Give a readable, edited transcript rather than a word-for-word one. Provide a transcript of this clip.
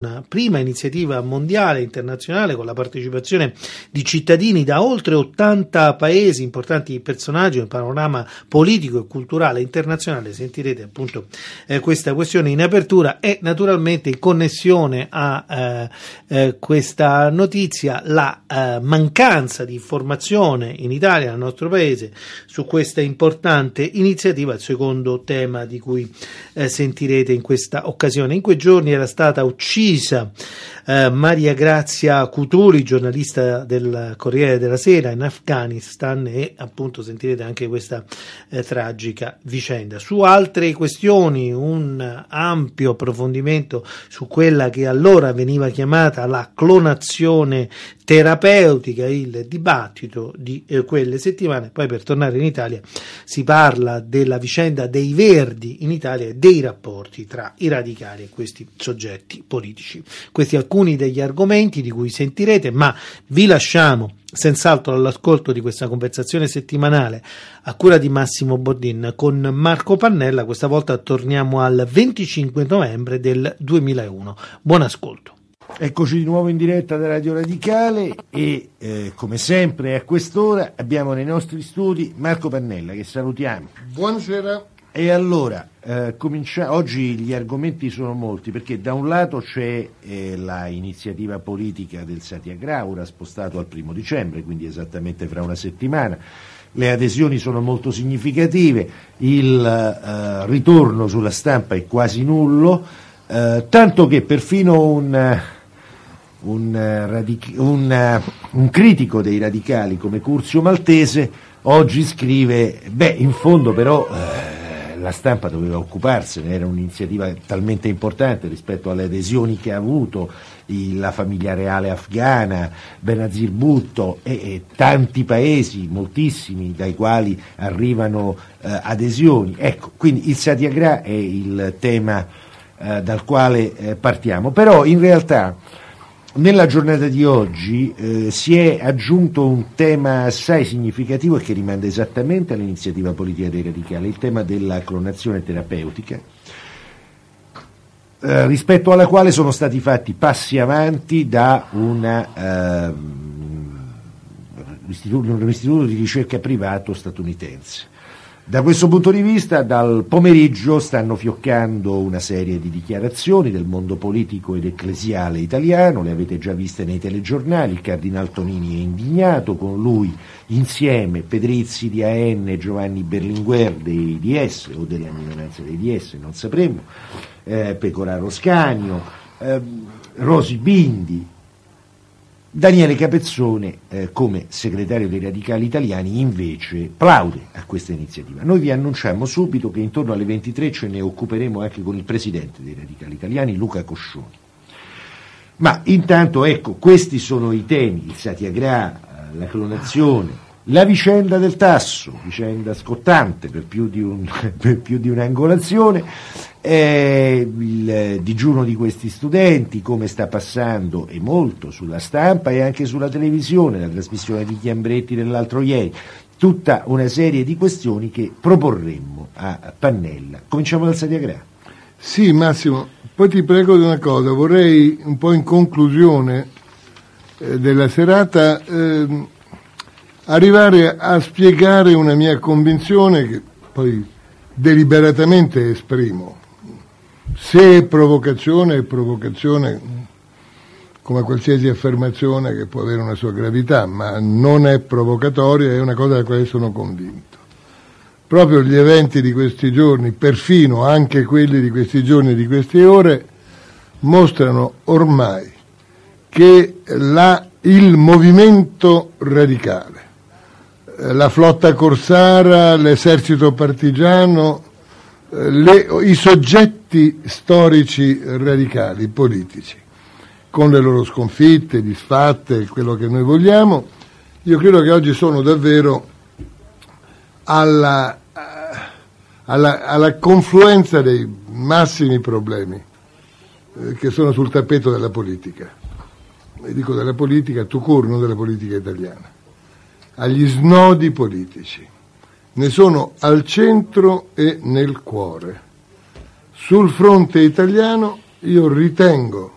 Una prima iniziativa mondiale, internazionale, con la partecipazione di cittadini da oltre 80 paesi, importanti personaggi nel panorama politico e culturale internazionale. Sentirete appunto questa questione in apertura e naturalmente in connessione a questa notizia la mancanza di informazione in Italia, nel nostro paese, su questa importante iniziativa, il secondo tema di cui sentirete in questa occasione. In quei giorni era stata uccisa Maria Grazia Cutuli, giornalista del Corriere della Sera in Afghanistan, e appunto sentirete anche questa tragica vicenda. Su altre questioni un ampio approfondimento su quella che allora veniva chiamata la clonazione terapeutica, il dibattito di quelle settimane. Poi, per tornare in Italia, si parla della vicenda dei Verdi in Italia e dei rapporti tra i radicali e questi soggetti politici. Questi alcuni degli argomenti di cui sentirete, ma vi lasciamo senz'altro all'ascolto di questa conversazione settimanale a cura di Massimo Bordin con Marco Pannella. Questa volta torniamo al 25 novembre del 2001. Buon ascolto. Eccoci di nuovo in diretta da Radio Radicale e come sempre a quest'ora abbiamo nei nostri studi Marco Pannella, che salutiamo. Buonasera. E allora, oggi gli argomenti sono molti, perché da un lato c'è la iniziativa politica del Satyagraha, ora spostato al 1 dicembre, quindi esattamente fra una settimana. Le adesioni sono molto significative, il ritorno sulla stampa è quasi nullo, tanto che perfino un critico dei radicali come Curzio Maltese oggi scrive: in fondo però la stampa doveva occuparsene, era un'iniziativa talmente importante rispetto alle adesioni che ha avuto la famiglia reale afghana, Benazir Bhutto e tanti paesi, moltissimi, dai quali arrivano adesioni. Ecco, quindi il Satyagraha è il tema dal quale partiamo, però in realtà nella giornata di oggi si è aggiunto un tema assai significativo e che rimanda esattamente all'iniziativa politica dei radicali, il tema della clonazione terapeutica, rispetto alla quale sono stati fatti passi avanti da un istituto di ricerca privato statunitense. Da questo punto di vista, dal pomeriggio stanno fioccando una serie di dichiarazioni del mondo politico ed ecclesiale italiano, le avete già viste nei telegiornali. Il Cardinal Tonini è indignato, con lui insieme Pedrizzi di AN, Giovanni Berlinguer dei DS, o della minoranza dei DS, non sapremo, Pecoraro Scanio, Rosi Bindi, Daniele Capezzone come segretario dei Radicali Italiani invece plaude a questa iniziativa. Noi vi annunciamo subito che intorno alle 23 ce ne occuperemo anche con il presidente dei Radicali Italiani, Luca Coscioni. Ma intanto, ecco, questi sono i temi: il Satyagraha, la clonazione, la vicenda del tasso, vicenda scottante per più di un'angolazione, il digiuno di questi studenti, come sta passando e molto sulla stampa e anche sulla televisione, la trasmissione di Chiambretti dell'altro ieri, tutta una serie di questioni che proporremmo a Pannella. Cominciamo dal Satyagraha. Sì, Massimo, poi ti prego di una cosa, vorrei un po' in conclusione della serata arrivare a spiegare una mia convinzione che poi deliberatamente esprimo. Se è provocazione, è provocazione come qualsiasi affermazione che può avere una sua gravità, ma non è provocatoria, è una cosa della quale sono convinto. Proprio gli eventi di questi giorni, perfino anche quelli di questi giorni e di queste ore, mostrano ormai che il movimento radicale, la flotta corsara, l'esercito partigiano, i soggetti storici radicali, politici, con le loro sconfitte, disfatte, quello che noi vogliamo, io credo che oggi sono davvero alla confluenza dei massimi problemi che sono sul tappeto della politica. E dico della politica tout court, non della politica italiana. Agli snodi politici. Ne sono al centro e nel cuore. Sul fronte italiano io ritengo